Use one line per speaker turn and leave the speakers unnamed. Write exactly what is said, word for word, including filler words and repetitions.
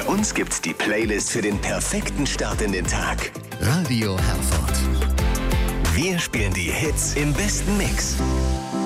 Bei uns gibt's die Playlist für den perfekten Start in den Tag.
Radio Herford.
Wir spielen die Hits im besten Mix.